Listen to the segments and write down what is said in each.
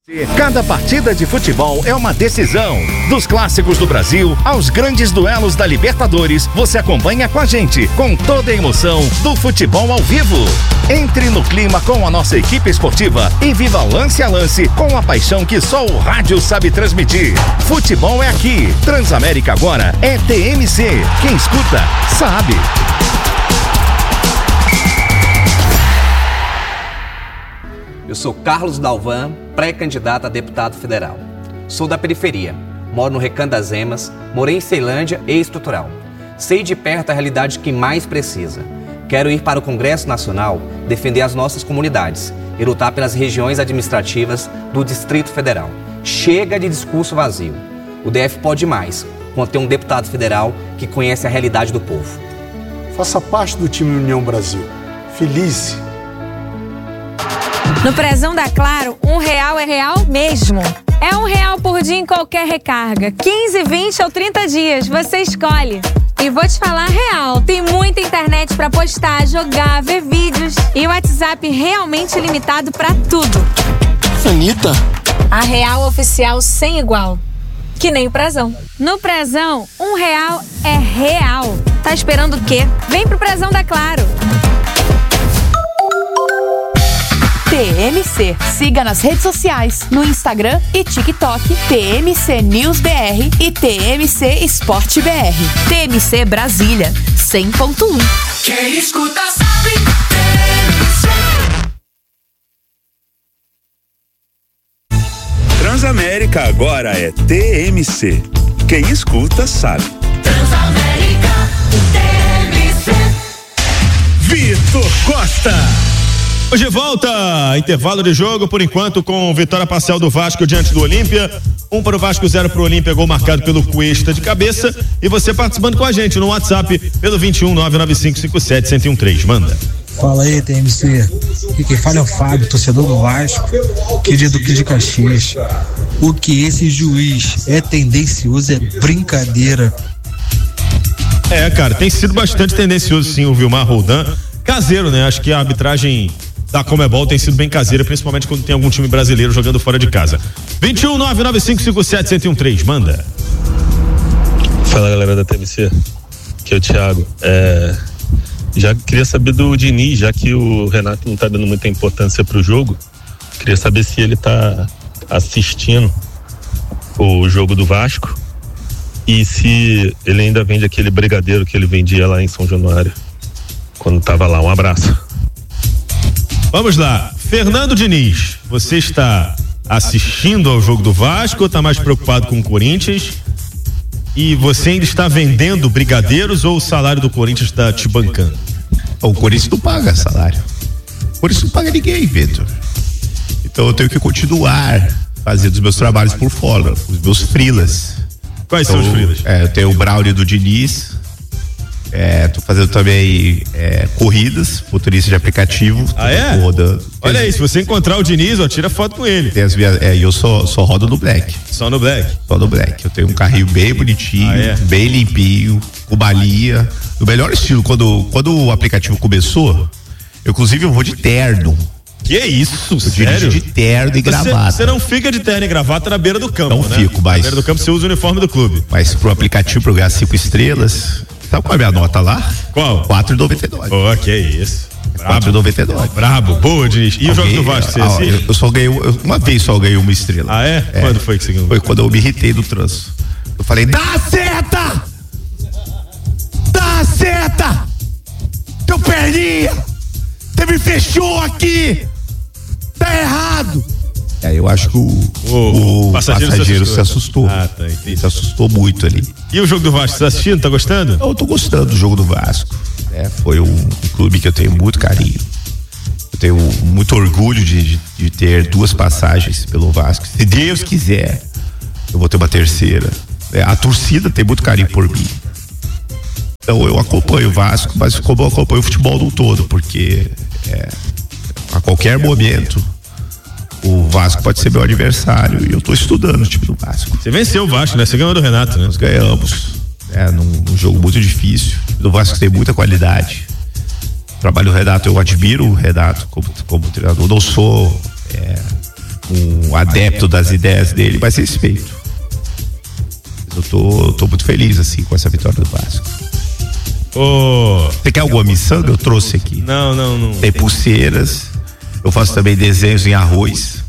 Cada partida de futebol é uma decisão. Dos clássicos do Brasil aos grandes duelos da Libertadores, você acompanha com a gente, com toda a emoção do futebol ao vivo. Entre no clima com a nossa equipe esportiva e viva lance a lance com a paixão que só o rádio sabe transmitir. Futebol é aqui. Transamérica agora é TMC. Quem escuta, sabe. Eu sou Carlos Dalvan, pré-candidato a deputado federal. Sou da periferia, moro no Recanto das Emas, morei em Ceilândia e estrutural. Sei de perto a realidade que mais precisa. Quero ir para o Congresso Nacional defender as nossas comunidades e lutar pelas regiões administrativas do Distrito Federal. Chega de discurso vazio. O DF pode mais, quando tem um deputado federal que conhece a realidade do povo. Faça parte do time União Brasil. Feliz. No Prezão da Claro, R$1 é real mesmo. É R$1 por dia em qualquer recarga. 15, 20 ou 30 dias, você escolhe. E vou te falar real, tem muita internet pra postar, jogar, ver vídeos. E o WhatsApp realmente limitado pra tudo. Anitta. A real oficial sem igual. Que nem o Prezão. No Prezão, R$1 é real. Tá esperando o quê? Vem pro Prezão da Claro. TMC. Siga nas redes sociais, no Instagram e TikTok, TMC News BR e TMC Esporte BR. TMC Brasília, 100.1. Quem escuta sabe. Transamérica agora é TMC. Quem escuta sabe. Transamérica, TMC. Vitor Costa. Hoje volta, intervalo de jogo, por enquanto, com vitória parcial do Vasco diante do Olímpia. 1 para o Vasco, 0 para o Olímpia, gol marcado pelo Cuesta de cabeça. E você participando com a gente no WhatsApp pelo 21 99557 1013. Manda. Fala aí, TMC. Quem fala é o Fábio, torcedor do Vasco, querido aqui de Caxias. O que esse juiz é tendencioso é brincadeira. É, cara, tem sido bastante tendencioso sim o Vilmar Roldan. Caseiro, né? Acho que a arbitragem da Conmebol tem sido bem caseira, principalmente quando tem algum time brasileiro jogando fora de casa. 21 99557 1013, manda. Fala, galera da TMC, aqui é o Thiago. Já queria saber do Diniz, já que o Renato não tá dando muita importância pro jogo, queria saber se ele tá assistindo o jogo do Vasco e se ele ainda vende aquele brigadeiro que ele vendia lá em São Januário quando tava lá. Um abraço. Vamos lá, Fernando Diniz, você está assistindo ao jogo do Vasco ou está mais preocupado com o Corinthians? E você ainda está vendendo brigadeiros ou o salário do Corinthians está te bancando? O Corinthians não paga salário. O Corinthians não paga ninguém, Vitor. Então eu tenho que continuar fazendo os meus trabalhos por fora, os meus freelas. Quais são os freelas? Eu tenho o Braulio do Diniz. Tô fazendo também corridas, motorista de aplicativo. Olha aí, se você encontrar o Diniz, tira foto com ele. Tem as minhas, eu só rodo no Black. Só no Black? Só no Black. Eu tenho um carrinho bem bonitinho, bem limpinho, com balinha. No melhor estilo, quando o aplicativo começou, inclusive eu vou de terno. Que isso, eu sério? De terno e gravata. Você não fica de terno e gravata na beira do campo, não, né? Fico, mas... Na beira do campo você usa o uniforme do clube. Mas pro aplicativo pra ganhar 5 estrelas... Sabe qual é a minha nota lá? Qual? 4,99. Oh, que isso. 4,99. Brabo, boa, Diniz. E o jogo do Vasco, você assiste? Eu só ganhei, uma vez só ganhei uma estrela. Ah, é? Quando foi que você ganhou? Foi quando eu me irritei no trânsito. Eu falei, dá seta! Dá seta! Teu perninha! Você me fechou aqui! Tá errado! Eu acho que o passageiro se assustou. Ah, tá, entendi. Se assustou muito ali. E o jogo do Vasco, você tá assistindo? Tá gostando? Eu tô gostando do jogo do Vasco. Foi um clube que eu tenho muito carinho. Eu tenho muito orgulho de ter 2 passagens pelo Vasco. Se Deus quiser, eu vou ter uma terceira. A torcida tem muito carinho por mim. Então eu acompanho o Vasco, mas como eu acompanho o futebol no todo, porque a qualquer momento o Vasco pode ser meu adversário e eu tô estudando o time do Vasco. Você venceu o Vasco, né? Você ganhou do Renato, né? Nós ganhamos. Num jogo muito difícil. O time do Vasco tem muita qualidade. O trabalho do Renato, eu admiro o Renato como treinador. Não sou um adepto das ideias dele, vai ser esse feito. Eu tô muito feliz, assim, com essa vitória do Vasco. Você quer alguma miçanga? Eu trouxe aqui. Não. Tem pulseiras. Eu faço também desenhos em arroz.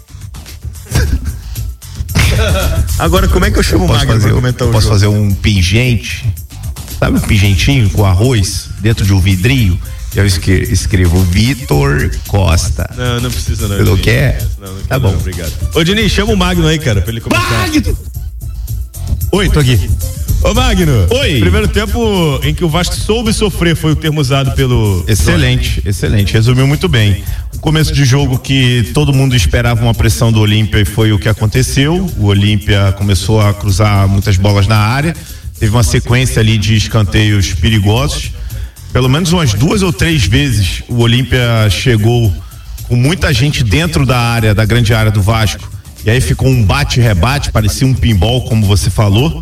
Agora, como é que eu chamo o Magno pra comentar o jogo? Posso fazer um pingente, sabe, um pingentinho com arroz dentro de um vidrinho. Eu escrevo Vitor Costa. Não precisa não. Você não quer? Não tá bom. Obrigado. Ô, Diniz, chama o Magno aí, cara, pra ele comentar. Magno! Oi, tô aqui. Ô, Magno. Oi. Primeiro tempo em que o Vasco soube sofrer foi o termo usado pelo... Excelente. Resumiu muito bem. Começo de jogo que todo mundo esperava uma pressão do Olímpia e foi o que aconteceu. O Olímpia começou a cruzar muitas bolas na área. Teve uma sequência ali de escanteios perigosos. Pelo menos umas 2 ou 3 vezes o Olímpia chegou com muita gente dentro da área, da grande área do Vasco. E aí ficou um bate-rebate, parecia um pinball, como você falou.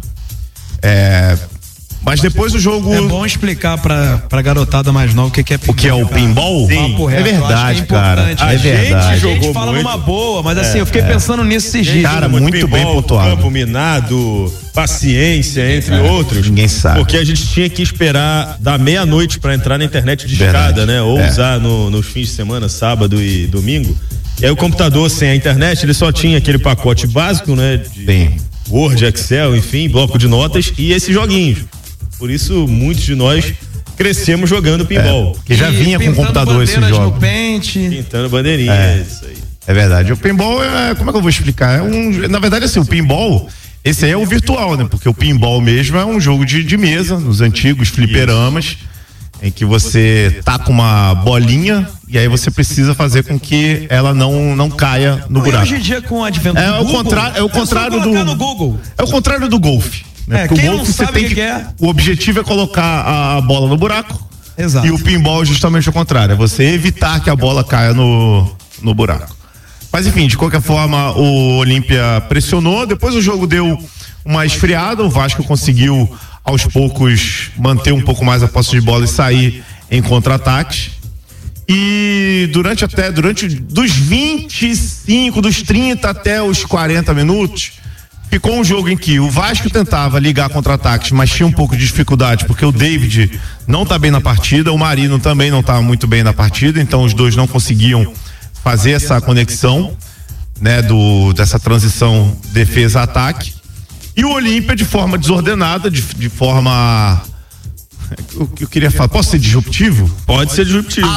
Mas depois do jogo... É bom explicar pra garotada mais nova o que é pinball. O que é o pinball? Sim. É verdade, cara. A gente jogou fala muito. Numa boa, mas assim, eu fiquei pensando nisso esses dias. Cara, muito pinball, bem pontuado. Campo minado, paciência, entre outros. Ninguém sabe. Porque a gente tinha que esperar da meia-noite pra entrar na internet de escada, né? Ou usar nos fins de semana, sábado e domingo. E aí o computador sem a internet, ele só tinha aquele pacote básico, né? De Word, Excel, enfim, bloco de notas e esses joguinhos. Por isso, muitos de nós crescemos jogando pinball. Que já vinha com computador esse jogo. Pintando bandeirinhas, isso aí. É verdade. O pinball como é que eu vou explicar? Na verdade, assim, o pinball, esse aí é o virtual, né? Porque o pinball mesmo é um jogo de mesa, nos antigos fliperamas, em que você tá com uma bolinha e aí você precisa fazer com que ela não caia no buraco. Hoje em dia, com o advento do Google, é o contrário do... no Google. É o contrário do golfe. Né? Porque quem o golfe não sabe o que é. O objetivo é colocar a bola no buraco. Exato. E o pinball é justamente o contrário, é você evitar que a bola caia no buraco. Mas enfim, de qualquer forma, o Olímpia pressionou, depois o jogo deu uma esfriada, o Vasco conseguiu aos poucos manter um pouco mais a posse de bola e sair em contra-ataque. E durante dos 25, dos 30 até os 40 minutos, ficou um jogo em que o Vasco tentava ligar contra-ataques, mas tinha um pouco de dificuldade, porque o David não tá bem na partida, o Marino também não tá muito bem na partida, então os dois não conseguiam fazer essa conexão, né, dessa transição defesa-ataque. E o Olímpia, de forma desordenada, de forma... Eu queria falar, posso ser disruptivo? Pode ser disruptivo.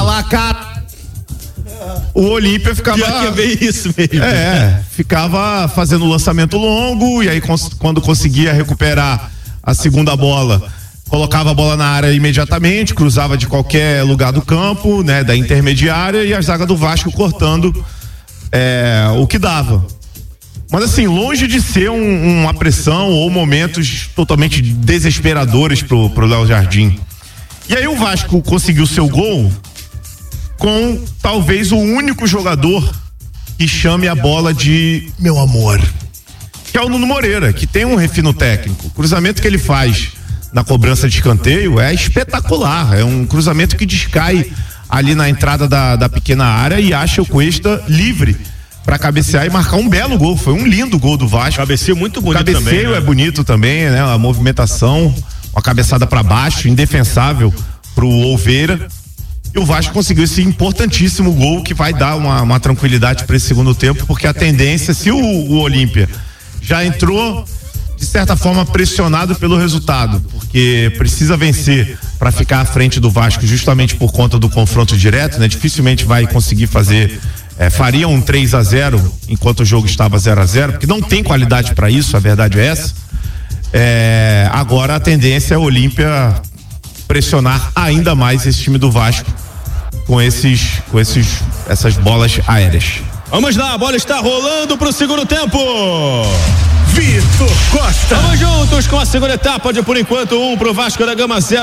O Olímpia ficava... Pior que é bem isso mesmo. Ficava fazendo lançamento longo, e aí quando conseguia recuperar a segunda bola, colocava a bola na área imediatamente, cruzava de qualquer lugar do campo, né, da intermediária, e a zaga do Vasco cortando o que dava. Mas assim, longe de ser uma pressão ou momentos totalmente desesperadores pro Léo Jardim. E aí o Vasco conseguiu seu gol com talvez o único jogador que chame a bola de meu amor, que é o Nuno Moreira, que tem um refino técnico. O cruzamento que ele faz na cobrança de escanteio é espetacular, é um cruzamento que descai ali na entrada da pequena área e acha o Cuesta livre para cabecear e marcar um belo gol. Foi um lindo gol do Vasco. Cabeceio muito bonito também. Cabeceio é bonito também, né? A movimentação, uma cabeçada para baixo, indefensável pro Oliveira. E o Vasco conseguiu esse importantíssimo gol que vai dar uma tranquilidade para esse segundo tempo, porque a tendência, se o Olímpia já entrou de certa forma pressionado pelo resultado, porque precisa vencer para ficar à frente do Vasco justamente por conta do confronto direto, né? Dificilmente vai conseguir fazer, faria um 3-0 enquanto o jogo estava 0-0, porque não tem qualidade para isso, a verdade é essa. Agora a tendência é o Olímpia pressionar ainda mais esse time do Vasco com essas bolas aéreas. Vamos lá, a bola está rolando pro segundo tempo. Vitor Costa. Vamos juntos com a segunda etapa de por enquanto 1 pro Vasco da Gama 0.